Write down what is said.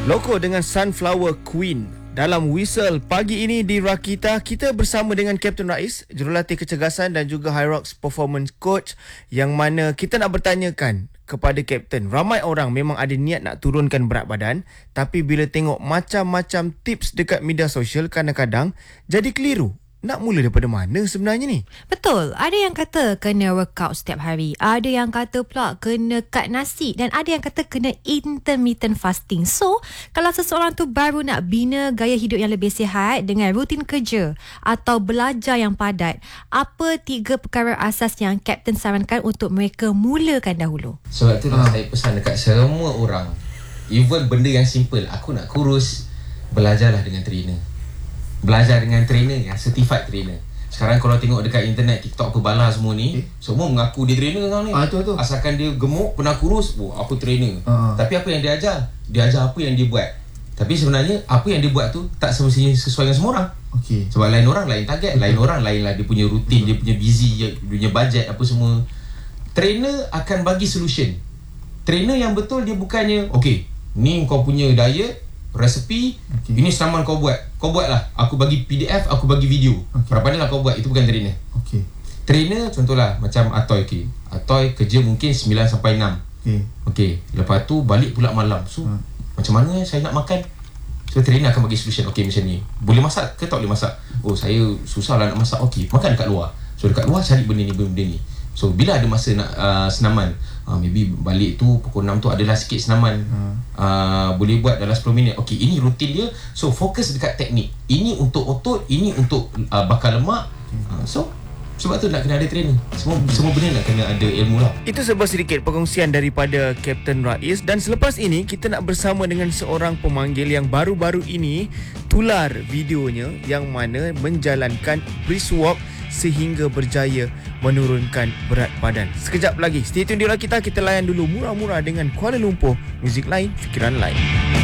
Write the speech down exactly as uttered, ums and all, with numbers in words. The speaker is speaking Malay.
Loko dengan Sunflower Queen. Dalam Whistle pagi ini di Rakita, kita bersama dengan Kapten Rais, jurulatih kecergasan dan juga Hyrox Performance Coach, yang mana kita nak bertanyakan kepada Kapten. Ramai orang memang ada niat nak turunkan berat badan, tapi bila tengok macam-macam tips dekat media sosial, kadang-kadang jadi keliru. Nak mula daripada mana sebenarnya ni? Betul. Ada yang kata kena workout setiap hari. Ada yang kata pula kena cut nasi. Dan ada yang kata kena intermittent fasting. So, kalau seseorang tu baru nak bina gaya hidup yang lebih sihat dengan rutin kerja atau belajar yang padat, apa tiga perkara asas yang Kapten sarankan untuk mereka mulakan dahulu? Sebab tu lah saya pesan dekat semua orang. Even benda yang simple, aku nak kurus, belajarlah dengan trainer. Belajar dengan trainer yang certified trainer. Sekarang kalau tengok dekat internet, TikTok apa bala semua ni, eh? Semua mengaku dia trainer sekarang ni. Ah, tu, tu. Asalkan dia gemuk, pernah kurus, oh, aku trainer. Uh-huh. Tapi apa yang dia ajar? Dia ajar apa yang dia buat. Tapi sebenarnya apa yang dia buat tu tak semestinya sesuai dengan semua orang. Okay. Sebab lain orang lain target, lain orang lain lah dia punya rutin, dia punya busy, dia punya budget apa semua. Trainer akan bagi solution. Trainer yang betul dia bukannya, okay, ni kau punya diet, resepi, okay, ini senaman kau buat. Kau buat lah. Aku bagi P D F, aku bagi video. Okay. Berapa lah kau buat. Itu bukan trainer. Okay. Trainer contohlah macam Atoy. Okay. Atoy kerja mungkin sembilan sampai enam. Okay. Okay. Lepas tu balik pula malam. So ha. macam mana saya nak makan? So trainer akan bagi solution. Okay, macam ni. Boleh masak ke tak boleh masak? Oh, saya susah lah nak masak. Okay, makan dekat luar. So dekat luar cari benda ni, benda ni. So bila ada masa nak uh, senaman, uh, maybe balik tu pukul enam tu adalah sikit senaman, hmm. uh, boleh buat dalam sepuluh minit. Okay, ini rutin dia. So fokus dekat teknik. Ini untuk otot, ini untuk uh, bakar lemak. uh, So sebab tu nak kena ada trainer. Semua hmm. semua benda nak kena ada ilmu lah. Itu sebuah sedikit perkongsian daripada Kapten Rais. Dan selepas ini kita nak bersama dengan seorang pemanggil yang baru-baru ini tular videonya yang mana menjalankan brisk walk sehingga berjaya menurunkan berat badan. Sekejap lagi, stay tune di Rakita. Kita layan dulu murah-murah dengan Kuala Lumpur. Muzik lain, fikiran lain.